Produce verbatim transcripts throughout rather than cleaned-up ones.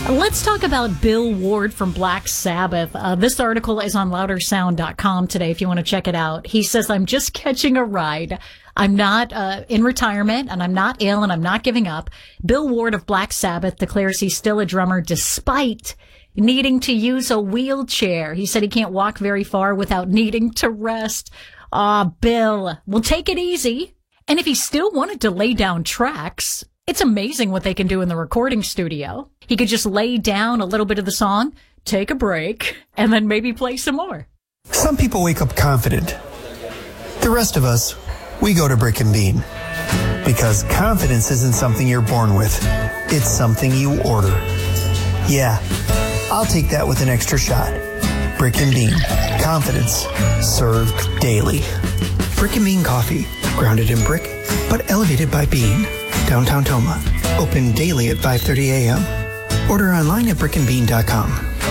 Let's talk about Bill Ward from Black Sabbath. Uh, this article is on louder sound dot com today if you want to check it out. He says, I'm just catching a ride. I'm not uh, in retirement, and I'm not ill, and I'm not giving up. Bill Ward of Black Sabbath declares he's still a drummer despite needing to use a wheelchair. He said he can't walk very far without needing to rest. Aw, Bill, well, take it easy. And if he still wanted to lay down tracks, it's amazing what they can do in the recording studio. He could just lay down a little bit of the song, take a break, and then maybe play some more. Some people wake up confident. The rest of us, we go to Brick and Bean. Because confidence isn't something you're born with. It's something you order. Yeah, I'll take that with an extra shot. Brick and Bean. Confidence served daily. Brick and Bean coffee. Grounded in brick, but elevated by bean. Downtown Toma. Open daily at five thirty a.m. Order online at brick and bean dot com.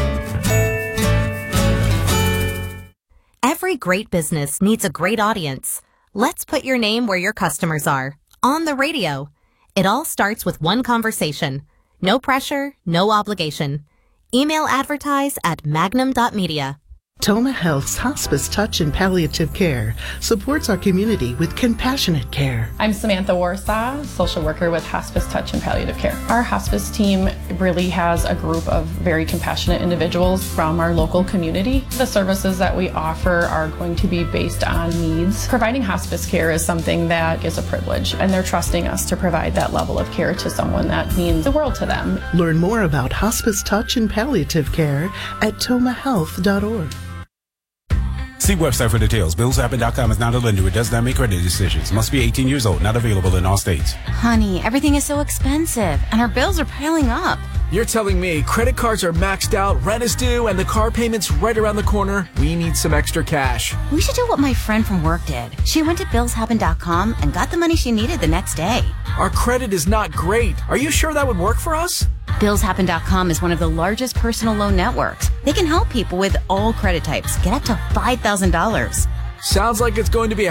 Every great business needs a great audience. Let's put your name where your customers are. On the radio. It all starts with one conversation. No pressure, no obligation. Email advertise at magnum dot media. Toma Health's Hospice Touch and Palliative Care supports our community with compassionate care. I'm Samantha Warsaw, social worker with Hospice Touch and Palliative Care. Our hospice team really has a group of very compassionate individuals from our local community. The services that we offer are going to be based on needs. Providing hospice care is something that is a privilege, and they're trusting us to provide that level of care to someone that means the world to them. Learn more about Hospice Touch and Palliative Care at toma health dot org. See website for details. bills happen dot com is not a lender. It does not make credit decisions. Must be eighteen years old. Not available in all states. Honey, everything is so expensive, and our bills are piling up. You're telling me credit cards are maxed out, rent is due, and the car payment's right around the corner? We need some extra cash. We should do what my friend from work did. She went to bills happen dot com and got the money she needed the next day. Our credit is not great. Are you sure that would work for us? bills happen dot com is one of the largest personal loan networks. They can help people with all credit types get up to five thousand dollars. Sounds like it's going to be a